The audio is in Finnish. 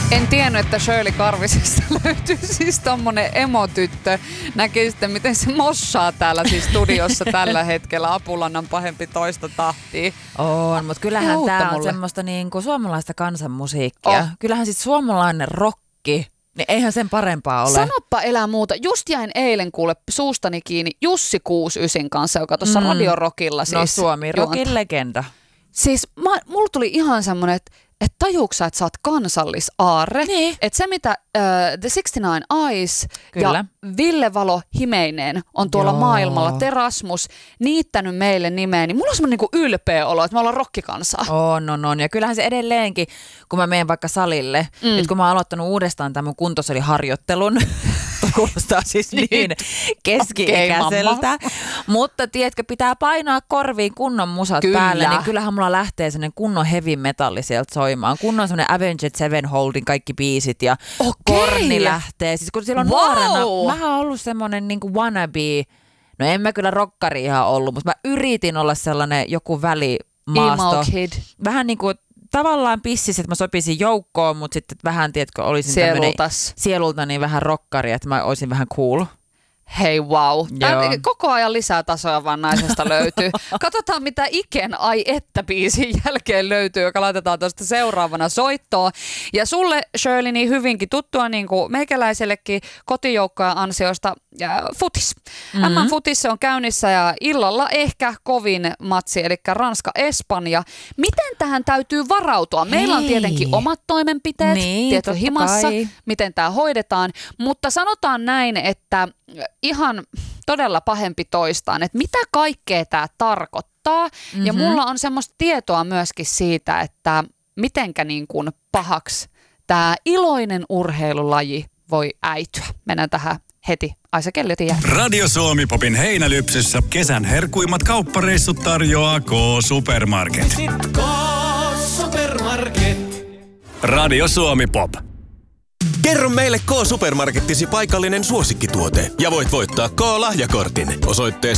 En tiennyt, että Shirley Karvisesta löytyy siis tommonen emotyttö. Näkee sitten, miten se mossaa täällä siis studiossa tällä hetkellä. Apulannan pahempi toista tahtia. On, mutta kyllähän tää on semmoista niinku suomalaista kansanmusiikkia. Kyllähän siis suomalainen rokki, niin eihän sen parempaa ole. Sanoppa elää muuta. Just jäin eilen kuule suustani kiinni Jussi 69 kanssa, joka tuossa Radio Rockilla siis. No Suomi Rockin legenda. Siis mulla tuli ihan semmonen, että tajuuksä, että sä oot kansallisaarre. Niin. Että se, mitä The 69 Eyes Kyllä. ja Ville Valo Himeineen on tuolla maailmalla, Terasmus, niittänyt meille nimeä, niin mulla on semmoinen niinku ylpeä olo, että me ollaan rokkikansaa. On. Ja kyllähän se edelleenkin, kun mä menen vaikka salille, nyt kun mä oon aloittanut uudestaan tämän mun kuntosaliharjoittelun, kuulostaa siis niin keski-ikäiseltä. Mutta tiedätkö, pitää painaa korviin kunnon musat päälle, niin kyllähän mulla lähtee sellainen kunnon heavy metalli sieltä soimaan. Kunnon sellainen Avenged Sevenfoldin kaikki biisit ja Korni lähtee. Siis kun silloin nuorena, mähän on ollut semmoinen niin kuin wannabe, no en mä kyllä rokkari ihan ollut, mutta mä yritin olla sellainen joku välimaasto. Emo kid. Vähän niin kuin tavallaan pissis, että mä sopisin joukkoon, mutta sitten vähän, tiedätkö, olisin tämmöinen sielulta niin vähän rokkari, että mä olisin vähän cool. Hei wow. Koko ajan lisää tasoja vaan naisesta löytyy. Katsotaan mitä Iken Ai että biisin jälkeen löytyy, joka laitetaan tuosta seuraavana soittoon. Ja sulle Shirley niin hyvinkin tuttua niin kuin meikäläisellekin kotijoukkojen ansiosta futis. M-futis on käynnissä ja illalla ehkä kovin matsi, eli Ranska-Espanja. Miten tähän täytyy varautua? Meillä on tietenkin omat toimenpiteet, tieto himassa, miten tämä hoidetaan, mutta sanotaan näin, että ihan todella pahempi toistaan, että mitä kaikkea tämä tarkoittaa. Ja mulla on semmoista tietoa myöskin siitä, että mitenkä niin kuin pahaksi tämä iloinen urheilulaji voi äityä. Mennään tähän heti. Aisa Kelliotin jälkeen. Radio Suomi Popin heinälypsyssä kesän herkuimmat kauppareissut tarjoaa K-Supermarket. K-Supermarket. Radio Suomi Pop. Kerro meille K-Supermarkettisi paikallinen suosikkituote ja voit voittaa K-lahjakortin osoitteessa